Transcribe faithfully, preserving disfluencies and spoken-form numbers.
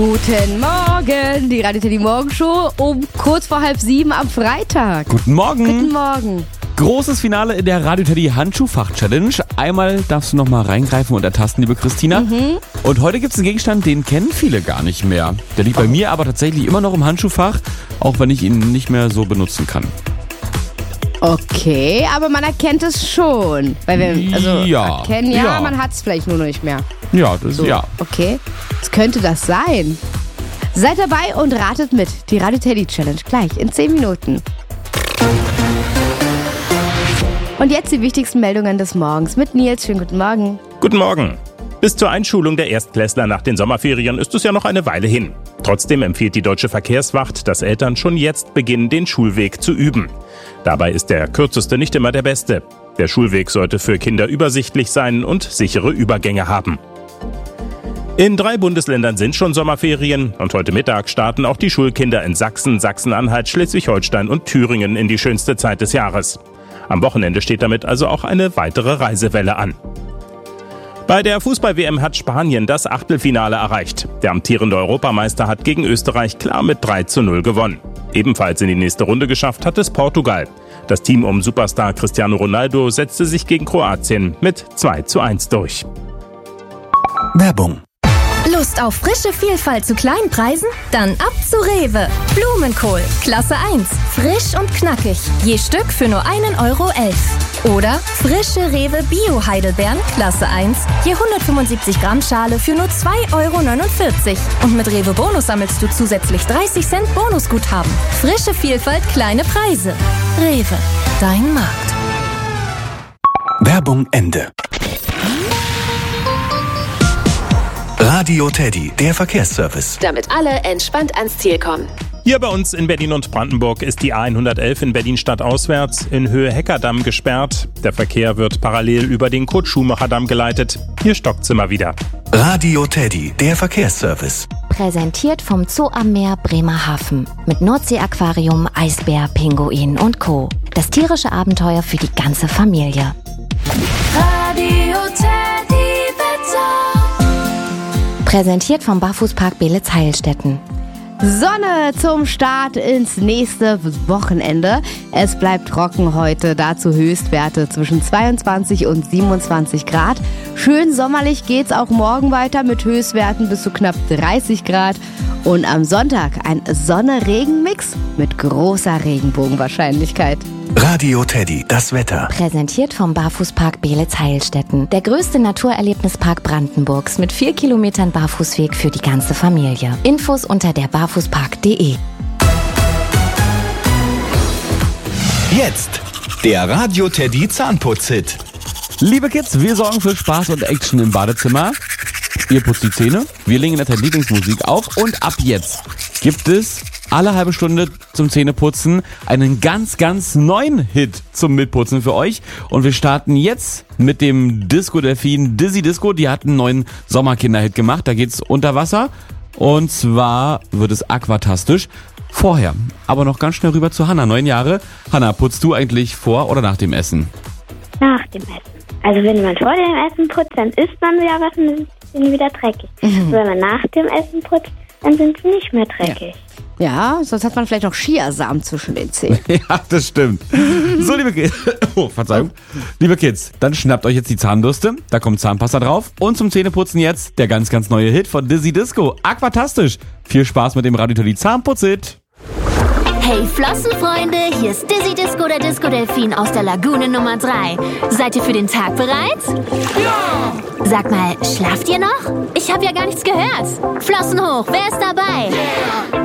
Guten Morgen, die Radio Teddy Morgenshow um kurz vor halb sieben am Freitag. Guten Morgen. Guten Morgen. Großes Finale in der Radio Teddy Handschuhfach-Challenge. Einmal darfst du noch mal reingreifen und ertasten, liebe Christina. Mhm. Und heute gibt es einen Gegenstand, den kennen viele gar nicht mehr. Der liegt bei mir aber tatsächlich immer noch im Handschuhfach, auch wenn ich ihn nicht mehr so benutzen kann. Okay, aber man erkennt es schon. Weil wir, also Ja, erkennen, ja, ja. man hat es vielleicht nur noch nicht mehr. Ja, das So, ja. okay. Was könnte das sein? Seid dabei und ratet mit. Die Radio Teddy Challenge gleich in zehn Minuten. Und jetzt die wichtigsten Meldungen des Morgens mit Nils. Schönen guten Morgen. Guten Morgen. Bis zur Einschulung der Erstklässler nach den Sommerferien ist es ja noch eine Weile hin. Trotzdem empfiehlt die Deutsche Verkehrswacht, dass Eltern schon jetzt beginnen, den Schulweg zu üben. Dabei ist der kürzeste nicht immer der beste. Der Schulweg sollte für Kinder übersichtlich sein und sichere Übergänge haben. In drei Bundesländern sind schon Sommerferien und heute Mittag starten auch die Schulkinder in Sachsen, Sachsen-Anhalt, Schleswig-Holstein und Thüringen in die schönste Zeit des Jahres. Am Wochenende steht damit also auch eine weitere Reisewelle an. Bei der Fußball-W M hat Spanien das Achtelfinale erreicht. Der amtierende Europameister hat gegen Österreich klar mit drei zu null gewonnen. Ebenfalls in die nächste Runde geschafft hat es Portugal. Das Team um Superstar Cristiano Ronaldo setzte sich gegen Kroatien mit zwei zu eins durch. Werbung. Lust auf frische Vielfalt zu kleinen Preisen? Dann ab zu Rewe. Blumenkohl, Klasse eins. Frisch und knackig. Je Stück für nur einen Euro elf. Oder frische Rewe Bio-Heidelbeeren, Klasse eins. Je hundertfünfundsiebzig Gramm Schale für nur zwei Euro neunundvierzig. Und mit Rewe Bonus sammelst du zusätzlich dreißig Cent Bonusguthaben. Frische Vielfalt, kleine Preise. Rewe, dein Markt. Werbung Ende. Radio Teddy, der Verkehrsservice. Damit alle entspannt ans Ziel kommen. Hier bei uns in Berlin und Brandenburg ist die A hundertelf in Berlin stadtauswärts in Höhe Heckerdamm gesperrt. Der Verkehr wird parallel über den Kurt-Schumacher-Damm geleitet. Hier stockt's immer wieder. Radio Teddy, der Verkehrsservice. Präsentiert vom Zoo am Meer Bremerhaven. Mit Nordsee-Aquarium, Eisbär, Pinguin und Co. Das tierische Abenteuer für die ganze Familie. Radio Teddy Wetter. Präsentiert vom Barfußpark Beelitz-Heilstätten. Sonne zum Start ins nächste Wochenende. Es bleibt trocken heute, dazu Höchstwerte zwischen zweiundzwanzig und siebenundzwanzig Grad. Schön sommerlich geht's auch morgen weiter mit Höchstwerten bis zu knapp dreißig Grad. Und am Sonntag ein Sonne-Regen-Mix mit großer Regenbogenwahrscheinlichkeit. Radio Teddy, das Wetter. Präsentiert vom Barfußpark Beelitz-Heilstätten. Der größte Naturerlebnispark Brandenburgs mit vier Kilometern Barfußweg für die ganze Familie. Infos unter der barfußpark punkt de. Jetzt der Radio Teddy Zahnputz-Hit. Liebe Kids, wir sorgen für Spaß und Action im Badezimmer. Ihr putzt die Zähne, wir legen in der Lieblingsmusik auf und ab jetzt gibt es alle halbe Stunde zum Zähneputzen einen ganz, ganz neuen Hit zum Mitputzen für euch. Und wir starten jetzt mit dem Disco-Delfin Dizzy Disco. Die hat einen neuen Sommerkinder-Hit gemacht. Da geht's unter Wasser. Und zwar wird es aquatastisch. Vorher aber noch ganz schnell rüber zu Hanna, neun Jahre. Hanna, putzt du eigentlich vor oder nach dem Essen? Nach dem Essen. Also wenn man vor dem Essen putzt, dann isst man ja was und dann sind sie wieder dreckig. Mhm. Und wenn man nach dem Essen putzt, dann sind sie nicht mehr dreckig. Ja. Ja, sonst hat man vielleicht noch Chiasamen zwischen den Zähnen. Ja, das stimmt. So, liebe Kids, oh, Verzeihung. Liebe Kids, dann schnappt euch jetzt die Zahnbürste, da kommt Zahnpasta drauf. Und zum Zähneputzen jetzt der ganz, ganz neue Hit von Dizzy Disco, Aquatastisch. Viel Spaß mit dem Radio Teddy Zahnputz-Hit. Hey Flossenfreunde, hier ist Dizzy Disco, der Disco-Delfin aus der Lagune Nummer drei. Seid ihr für den Tag bereit? Ja! Sag mal, schlaft ihr noch? Ich habe ja gar nichts gehört. Flossen hoch, wer ist dabei? Yeah.